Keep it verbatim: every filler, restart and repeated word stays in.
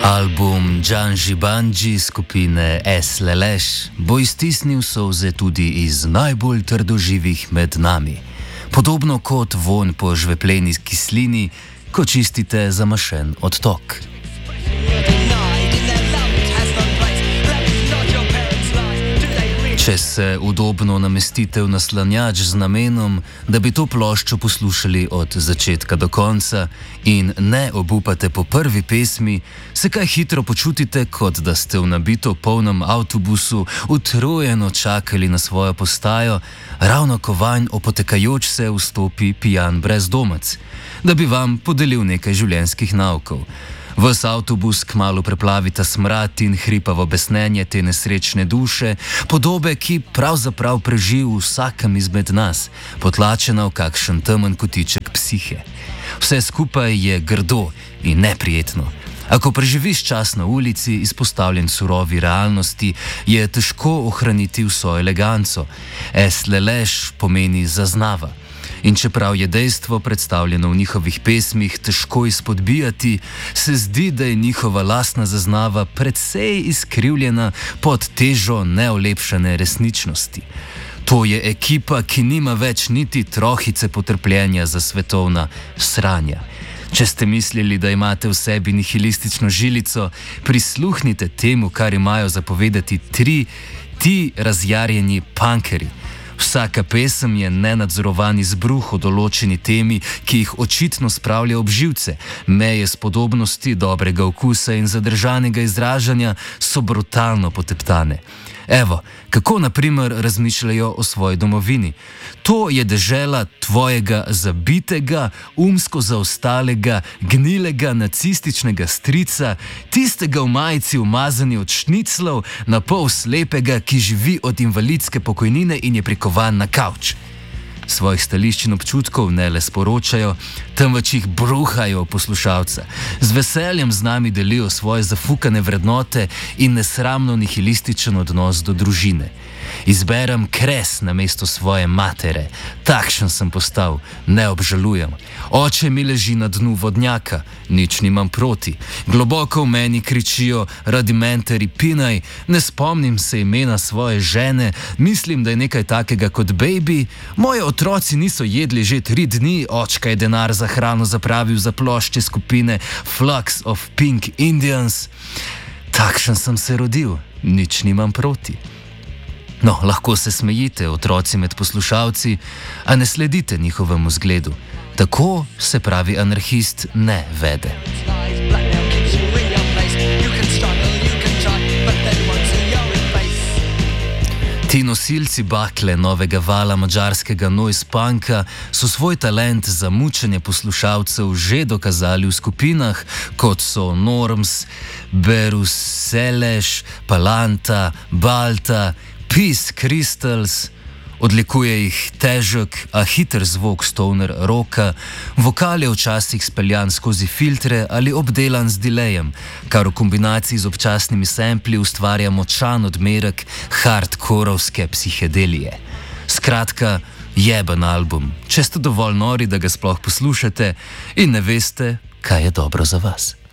Album Džanži Bandži skupine S-Leleš bo iztisnil solze tudi iz najbolj trdoživih med nami. Podobno kot vonj po žvepleni kislini, ko čistite zamašen odtok. Če se udobno namestite v naslanjač z namenom, da bi to ploščo poslušali od začetka do konca in ne obupate po prvi pesmi, se kaj hitro počutite, kot da ste v nabito polnem avtobusu utrujeno čakali na svojo postajo, ravno ko vanj opotekajoč se vstopi pijan brezdomec, da bi vam podelil nekaj življenjskih naukov. Ves avtobus kmalu preplavita smrad in hripavo besnenje te nesrečne duše, podobe, ki pravzaprav preži v vsakem izmed nas, potlačena v kakšen temen kotiček psihe. Vse skupaj je grdo in neprijetno. Ako preživiš čas na ulici, izpostavljen surovi realnosti, je težko ohraniti vso eleganco. S-Leleš pomeni zaznava. In čeprav je dejstvo predstavljeno v njihovih pesmih težko izpodbijati, se zdi, da je njihova lastna zaznava precej izkrivljena pod težo neolepšane resničnosti. To je ekipa, ki nima več niti trohice potrpljenja za svetovna sranja. Če ste mislili, da imate v sebi nihilistično žilico, prisluhnite temu, kar imajo zapovedati tri, ti razjarjeni punkeri. Vsaka pesem je nenadzorovani izbruh o določeni temi, ki jih očitno spravlja ob živce. Meje spodobnosti, dobrega okusa in zadržanega izražanja so brutalno poteptane. Evo, kako na primer razmišljajo o svoji domovini. To je dežela tvojega zabitega, umsko zaostalega, gnilega nacističnega strica, tistega v majici umazani od šniclov, na pol slepega, ki živi od invalidske pokojnine in je prikovan na kavč. Svojih stališč in občutkov ne le sporočajo, temveč jih bruhajo poslušalca. Z veseljem z nami delijo svoje zafukane vrednote in nesramno nihilističen odnos do družine. Izberem kres namesto svoje matere. Takšen sem postal, ne obžalujem. Oče mi leži na dnu vodnjaka, nič nimam proti. Globoko v meni kričijo radimenteri pinaj, ne spomnim se imena svoje žene, mislim, da je nekaj takega kot baby. Moji otroci niso jedli že tri dni, očka je denar za hrano zapravil za plošče skupine Flux of Pink Indians. Takšen sem se rodil, nič nimam proti. No, lahko se smejite, otroci med poslušalci, a ne sledite njihovemu zgledu. Tako se pravi anarhist ne vede. Ti nosilci bakle novega vala madžarskega noise punka so svoj talent za mučenje poslušalcev že dokazali v skupinah, kot so Norms, Berus, Seleš, Palanta, Balta, Peace Crystals. Odlikuje jih težek, a hiter zvok stoner rocka, vokal je včasih speljan skozi filtre ali obdelan z delajem, kar v kombinaciji z občasnimi sampli ustvarja močan odmerek hardkorovske psihedelije. Skratka, jeben album, če ste dovolj nori, da ga sploh poslušate in ne veste, kaj je dobro za vas.